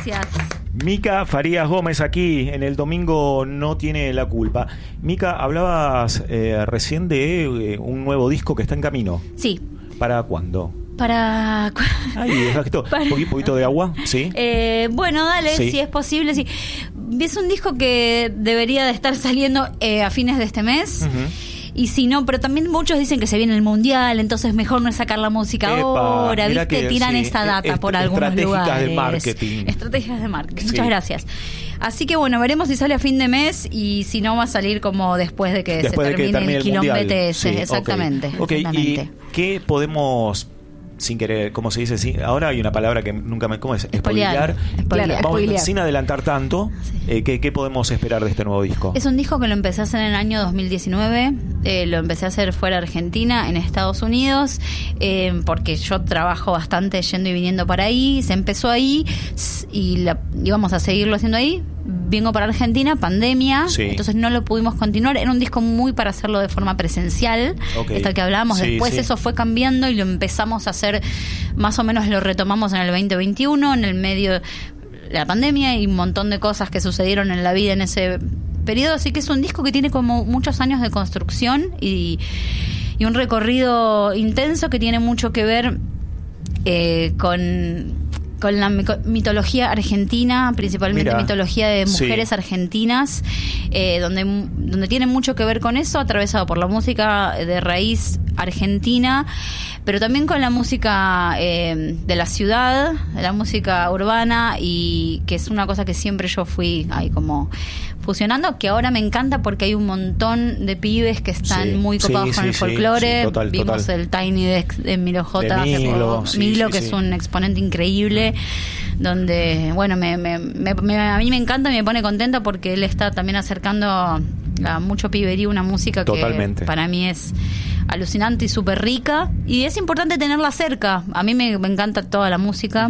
gracias. Mica Farías Gómez aquí en El Domingo No Tiene la Culpa. Mica, hablabas recién de un nuevo disco que está en camino. Sí. ¿Para cuándo? Ahí, exacto. Un poquito de agua, ¿sí? Bueno, dale, sí. Si es posible, sí. Es un disco que debería de estar saliendo a fines de este mes. Y si no, pero también muchos dicen que se viene el Mundial, entonces mejor no es sacar la música ahora, ¿viste? Tiran esa data por algunos lugares. Estrategias de marketing. Muchas gracias. Así que bueno, veremos si sale a fin de mes y si no va a salir como después de que se termine el quilombete ese. Sí, exactamente. ¿Y qué podemos, sin querer, cómo se dice? Sí, ahora hay una palabra que nunca me... ¿Cómo es? Spoilear. Vamos, sin adelantar tanto, ¿qué podemos esperar de este nuevo disco? Es un disco que lo empecé a hacer en el año 2019. Lo empecé a hacer fuera de Argentina, en Estados Unidos, porque yo trabajo bastante yendo y viniendo para ahí. Se empezó ahí y íbamos a seguirlo haciendo ahí. Vengo para Argentina, pandemia, entonces no lo pudimos continuar. Era un disco muy para hacerlo de forma presencial, esto que hablábamos. Después eso fue cambiando y lo empezamos a hacer, más o menos lo retomamos en el 2021, en el medio de la pandemia y un montón de cosas que sucedieron en la vida en ese periodo. Así que es un disco que tiene como muchos años de construcción y un recorrido intenso que tiene mucho que ver con la mitología argentina, principalmente mitología de mujeres argentinas, donde tiene mucho que ver con eso, atravesado por la música de raíz argentina, pero también con la música de la ciudad, de la música urbana, y que es una cosa que siempre yo fui ahí como fusionando, que ahora me encanta porque hay un montón de pibes que están muy copados con el folclore. Vimos el Tiny Desk de Milo J. Milo, que es un exponente increíble, donde, bueno, a mí me encanta y me pone contenta porque él está también acercando a mucho piberío una música que para mí es alucinante y súper rica, y es importante tenerla cerca. A mí me encanta toda la música.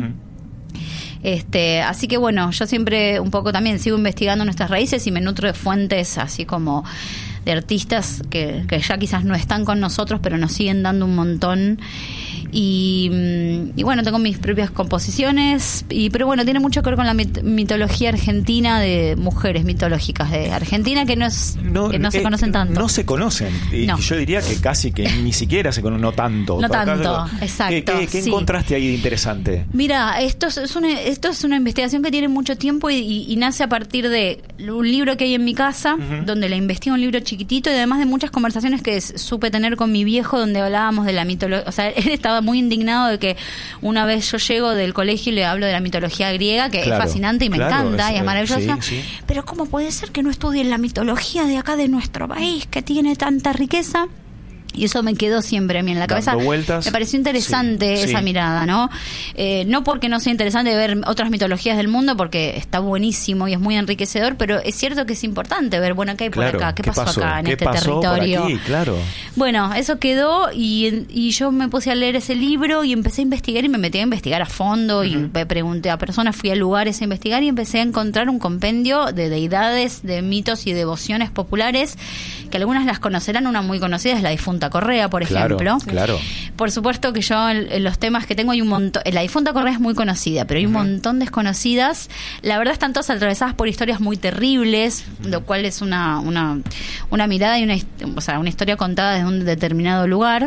Así que bueno, yo siempre un poco también sigo investigando nuestras raíces y me nutro de fuentes así como de artistas que ya quizás no están con nosotros, pero nos siguen dando un montón. Y bueno, tengo mis propias composiciones, pero bueno, tiene mucho que ver con la mitología argentina, de mujeres mitológicas de Argentina que no se conocen tanto. No se conocen, y yo diría que casi que ni siquiera se conocen, no tanto. No tanto, exacto. ¿Qué encontraste ahí de interesante? Mira, esto es una investigación que tiene mucho tiempo y nace a partir de un libro que hay en mi casa, donde la investigo, un libro chiquitito, y además de muchas conversaciones que supe tener con mi viejo, donde hablábamos de la mitología. O sea, él estaba muy indignado de que una vez yo llego del colegio y le hablo de la mitología griega, que es fascinante y me encanta y es maravillosa, pero ¿cómo puede ser que no estudien la mitología de acá de nuestro país, que tiene tanta riqueza? Y eso me quedó siempre a mí en la cabeza. Me pareció interesante esa mirada, ¿no? No porque no sea interesante ver otras mitologías del mundo, porque está buenísimo y es muy enriquecedor, pero es cierto que es importante ver, bueno, ¿qué hay por acá? ¿Qué pasó acá en este territorio? Por aquí? Bueno, eso quedó y yo me puse a leer ese libro y empecé a investigar y me metí a investigar a fondo y me pregunté a personas, fui a lugares a investigar y empecé a encontrar un compendio de deidades, de mitos y devociones populares, que algunas las conocerán. Una muy conocida es la difunta Correa, por ejemplo. Claro. Por supuesto que yo en los temas que tengo hay un montón. La difunta Correa es muy conocida, pero hay un montón desconocidas. La verdad están todas atravesadas por historias muy terribles, lo cual es una mirada y una historia contada desde un determinado lugar.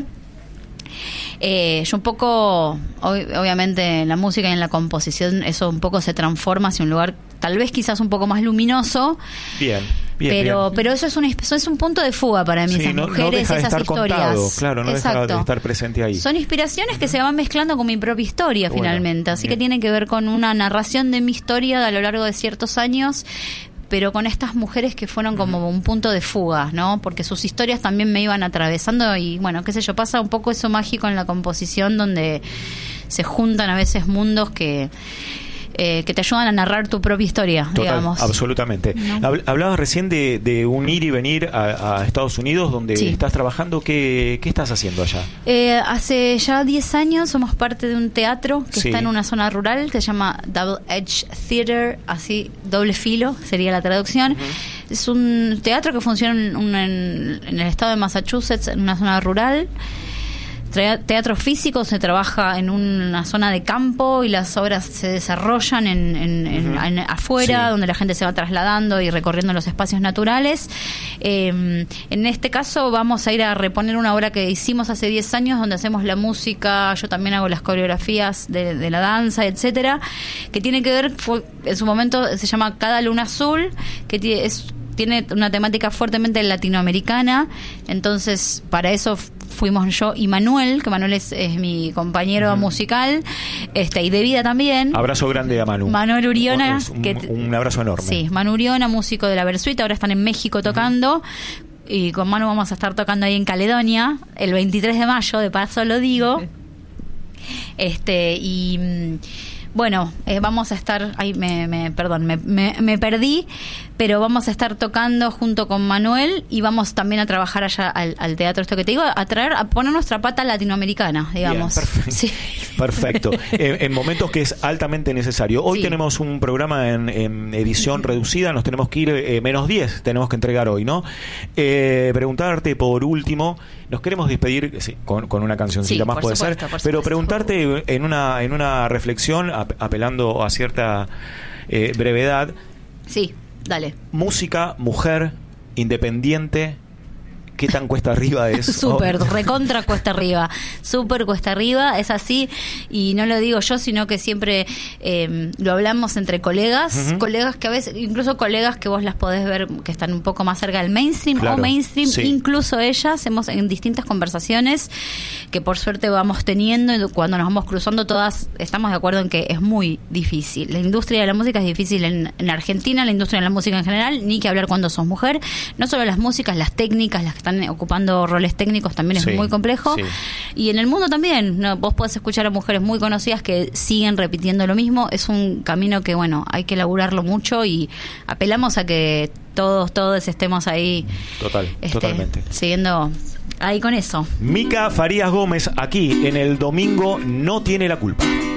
Yo un poco, obviamente en la música y en la composición eso un poco se transforma hacia un lugar tal vez quizás un poco más luminoso. Pero eso es un punto de fuga para mí, esas mujeres, esas historias. No deja de estar presente ahí. Son inspiraciones que se van mezclando con mi propia historia finalmente, así que tiene que ver con una narración de mi historia a lo largo de ciertos años, pero con estas mujeres que fueron como un punto de fuga, ¿no? Porque sus historias también me iban atravesando y, bueno, qué sé yo, pasa un poco eso mágico en la composición, donde se juntan a veces mundos que te ayudan a narrar tu propia historia, digamos. Absolutamente. ¿No? Hablabas recién de un ir y venir a Estados Unidos, donde estás trabajando. ¿Qué estás haciendo allá? Hace ya 10 años somos parte de un teatro que está en una zona rural que se llama Double Edge Theater, así, doble filo sería la traducción. Es un teatro que funciona en el estado de Massachusetts, en una zona rural. teatro físico se trabaja en una zona de campo y las obras se desarrollan en afuera, donde la gente se va trasladando y recorriendo los espacios naturales. En este caso vamos a ir a reponer una obra que hicimos hace 10 años, donde hacemos la música, yo también hago las coreografías de la danza, etcétera, que tiene que ver, en su momento se llama Cada Luna Azul, que tiene una temática fuertemente latinoamericana. Entonces para eso fuimos yo y Manuel, que Manuel es mi compañero musical, y de vida también. Abrazo grande a Manu. Manuel Uriona. Un abrazo enorme. Sí, Manu Uriona, músico de la Versuit, ahora están en México tocando. Y con Manu vamos a estar tocando ahí en Caledonia el 23 de mayo, de paso lo digo. Bueno, vamos a estar, me perdí, pero vamos a estar tocando junto con Manuel y vamos también a trabajar allá al teatro, esto que te digo, a poner nuestra pata latinoamericana, digamos. Bien, perfecto. Sí. Perfecto. En momentos que es altamente necesario. Hoy tenemos un programa en edición reducida, nos tenemos que ir menos 10, tenemos que entregar hoy, ¿no? Preguntarte por último, nos queremos despedir con una cancioncita más, puede ser, pero preguntarte en una reflexión, apelando a cierta brevedad. Sí, dale. Música, mujer, independiente, ¿qué tan cuesta arriba es? Súper, recontra cuesta arriba. Súper cuesta arriba, es así. Y no lo digo yo, sino que siempre lo hablamos entre colegas. Colegas que a veces, incluso colegas que vos las podés ver que están un poco más cerca del mainstream, claro, o mainstream, incluso ellas, hemos en distintas conversaciones que por suerte vamos teniendo, y cuando nos vamos cruzando todas estamos de acuerdo en que es muy difícil. La industria de la música es difícil en Argentina, la industria de la música en general, ni que hablar cuando sos mujer. No solo las músicas, las técnicas, las que están ocupando roles técnicos también es muy complejo. Y en el mundo también, ¿no? Vos podés escuchar a mujeres muy conocidas que siguen repitiendo lo mismo. Es un camino que, bueno, hay que laburarlo mucho y apelamos a que todos estemos ahí. Totalmente. Siguiendo ahí con eso. Mica Farías Gómez, aquí en El Domingo No Tiene la Culpa.